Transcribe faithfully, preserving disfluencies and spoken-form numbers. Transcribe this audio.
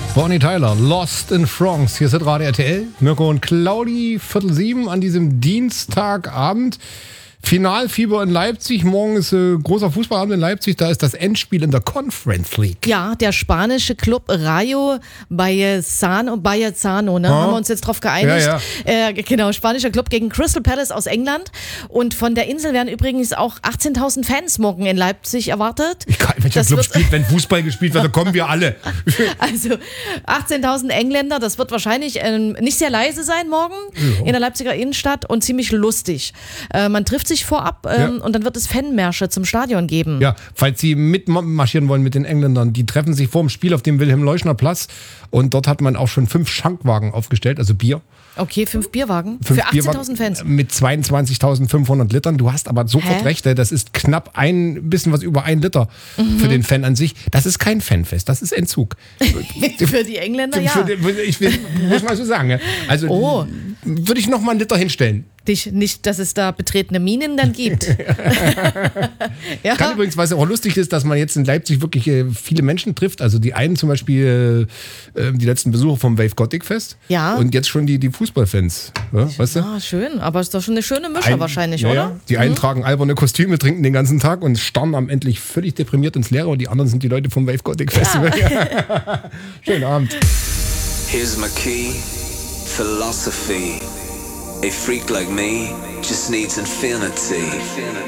Bonnie Tyler, Lost in France. Hier ist Radio R T L. Mirko und Claudi, Viertel sieben an diesem Dienstagabend. Finalfieber in Leipzig. Morgen ist äh, großer Fußballabend in Leipzig. Da ist das Endspiel in der Conference League. Ja, der spanische Club Rayo Vallecano, Vallecano, ne? Ha? Haben wir uns jetzt drauf geeinigt. Ja, Äh, genau, spanischer Club gegen Crystal Palace aus England. Und von der Insel werden übrigens auch achtzehntausend Fans morgen in Leipzig erwartet. Egal, welcher Das Club wird- spielt, wenn Fußball gespielt wird, da kommen wir alle. Also achtzehntausend Engländer, das wird wahrscheinlich ähm, nicht sehr leise sein morgen Ja. in der Leipziger Innenstadt und ziemlich lustig. Äh, man trifft sich vorab ähm, Ja. und dann wird es Fanmärsche zum Stadion geben. Ja, falls Sie mitmarschieren wollen mit den Engländern, die treffen sich vor dem Spiel auf dem Wilhelm-Leuschner-Platz und dort hat man auch schon fünf Schankwagen aufgestellt, also Bier. Okay, fünf Bierwagen Fünf für achtzehntausend Bierwagen Fans. mit zweiundzwanzigtausendfünfhundert Litern. Du hast aber sofort Hä? recht, das ist knapp ein bisschen was über ein Liter für den Fan an sich. Das ist kein Fanfest, das ist Entzug. Für die Engländer, ja. Für den, ich will, muss mal so sagen. ja. Also Oh. würde ich noch mal einen Liter hinstellen. Dich, nicht, dass es da betretene Minen dann gibt. ja. Kann übrigens, was auch lustig ist, dass man jetzt in Leipzig wirklich äh, viele Menschen trifft. Also die einen zum Beispiel äh, die letzten Besucher vom Wave Gothic Fest. Ja. Und jetzt schon die, die Fußballfans. Ja, weißt du? Ah, schön, aber ist doch schon eine schöne Mische Ein- wahrscheinlich, ja, oder? ja. Die einen tragen alberne Kostüme, trinken den ganzen Tag und starren am endlich völlig deprimiert ins Leere und die anderen sind die Leute vom Wave Gothic Festival. Schönen Abend. Here's my key, philosophy. A freak like me just needs infinity.